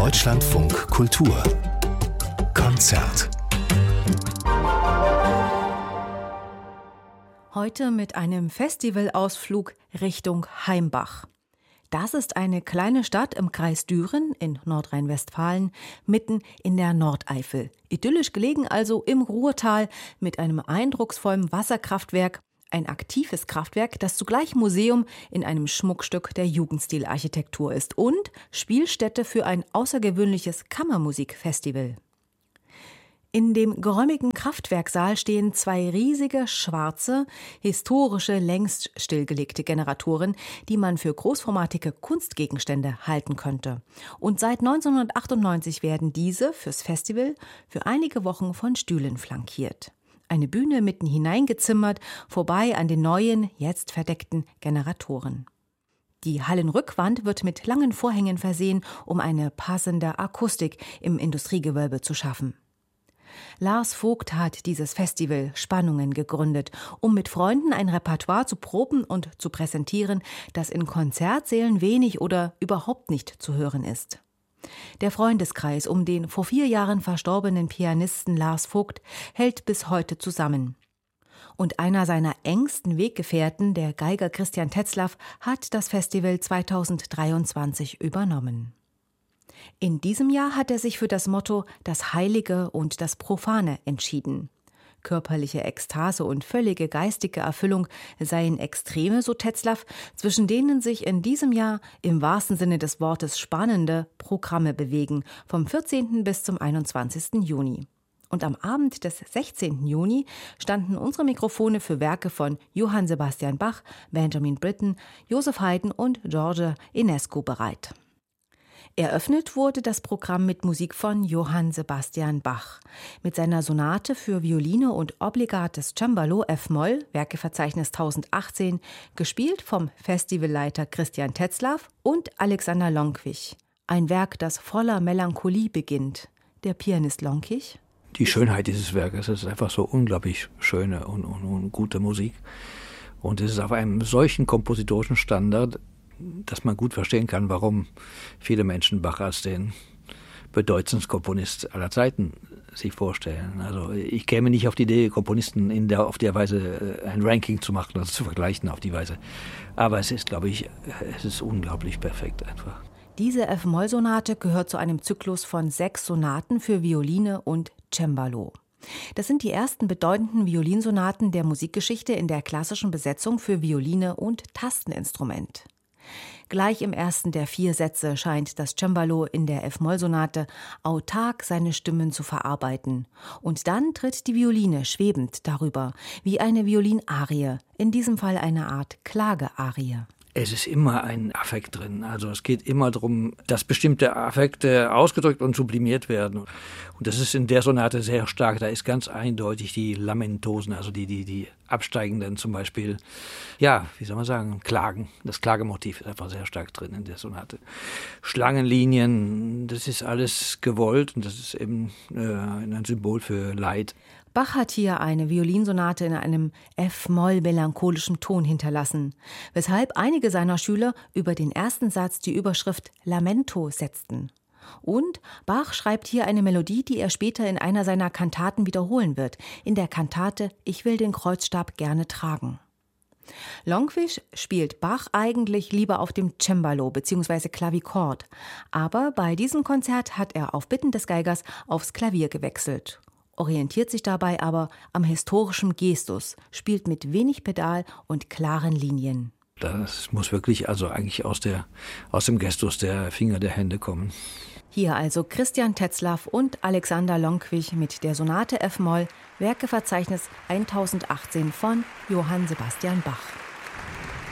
Deutschlandfunk Kultur Konzert. Heute mit einem Festivalausflug Richtung Heimbach. Das ist eine kleine Stadt im Kreis Düren in Nordrhein-Westfalen, mitten in der Nordeifel. Idyllisch gelegen also im Ruhrtal mit einem eindrucksvollen Wasserkraftwerk. Ein aktives Kraftwerk, das zugleich Museum in einem Schmuckstück der Jugendstilarchitektur ist und Spielstätte für ein außergewöhnliches Kammermusikfestival. In dem geräumigen Kraftwerksaal stehen zwei riesige, schwarze, historische, längst stillgelegte Generatoren, die man für großformatige Kunstgegenstände halten könnte. Und seit 1998 werden diese fürs Festival für einige Wochen von Stühlen flankiert. Eine Bühne mitten hineingezimmert, vorbei an den neuen, jetzt verdeckten Generatoren. Die Hallenrückwand wird mit langen Vorhängen versehen, um eine passende Akustik im Industriegewölbe zu schaffen. Lars Vogt hat dieses Festival Spannungen gegründet, um mit Freunden ein Repertoire zu proben und zu präsentieren, das in Konzertsälen wenig oder überhaupt nicht zu hören ist. Der Freundeskreis um den vor 4 Jahren verstorbenen Pianisten Lars Vogt hält bis heute zusammen. Und einer seiner engsten Weggefährten, der Geiger Christian Tetzlaff, hat das Festival 2023 übernommen. In diesem Jahr hat er sich für das Motto »Das Heilige und das Profane« entschieden. Körperliche Ekstase und völlige geistige Erfüllung seien Extreme, so Tetzlaff, zwischen denen sich in diesem Jahr im wahrsten Sinne des Wortes spannende Programme bewegen, vom 14. bis zum 21. Juni. Und am Abend des 16. Juni standen unsere Mikrofone für Werke von Johann Sebastian Bach, Benjamin Britten, Joseph Haydn und George Enescu bereit. Eröffnet wurde das Programm mit Musik von Johann Sebastian Bach. Mit seiner Sonate für Violine und obligates Cembalo F-Moll, Werkeverzeichnis 1018, gespielt vom Festivalleiter Christian Tetzlaff und Alexander Lonkwich. Ein Werk, das voller Melancholie beginnt. Der Pianist Lonkwich? Die Schönheit dieses Werkes, es ist einfach so unglaublich schöne und gute Musik. Und es ist auf einem solchen kompositorischen Standard, dass man gut verstehen kann, warum viele Menschen Bach als den bedeutendsten Komponist aller Zeiten sich vorstellen. Also ich käme nicht auf die Idee, Komponisten auf der Weise ein Ranking zu machen, also zu vergleichen auf die Weise. Aber es ist, glaube ich, es ist unglaublich perfekt einfach. Diese F-Moll-Sonate gehört zu einem Zyklus von 6 Sonaten für Violine und Cembalo. Das sind die ersten bedeutenden Violinsonaten der Musikgeschichte in der klassischen Besetzung für Violine und Tasteninstrument. Gleich im ersten der 4 Sätze scheint das Cembalo in der F-Moll-Sonate autark seine Stimmen zu verarbeiten. Und dann tritt die Violine schwebend darüber, wie eine Violinarie, in diesem Fall eine Art Klagearie. Es ist immer ein Affekt drin. Also es geht immer darum, dass bestimmte Affekte ausgedrückt und sublimiert werden. Und das ist in der Sonate sehr stark. Da ist ganz eindeutig die Lamentosen, also die absteigenden zum Beispiel, ja, wie soll man sagen, Klagen. Das Klagemotiv ist einfach sehr stark drin in der Sonate. Schlangenlinien, das ist alles gewollt und das ist eben ein Symbol für Leid. Bach hat hier eine Violinsonate in einem F-Moll-melancholischen Ton hinterlassen, weshalb einige seiner Schüler über den ersten Satz die Überschrift Lamento setzten. Und Bach schreibt hier eine Melodie, die er später in einer seiner Kantaten wiederholen wird, in der Kantate »Ich will den Kreuzstab gerne tragen«. Lonkwich spielt Bach eigentlich lieber auf dem Cembalo bzw. Klavichord, aber bei diesem Konzert hat er auf Bitten des Geigers aufs Klavier gewechselt. Orientiert sich dabei aber am historischen Gestus, spielt mit wenig Pedal und klaren Linien. Das muss wirklich also eigentlich aus dem Gestus der Finger der Hände kommen. Hier also Christian Tetzlaff und Alexander Lonkwich mit der Sonate F-Moll, Werkeverzeichnis 1018 von Johann Sebastian Bach.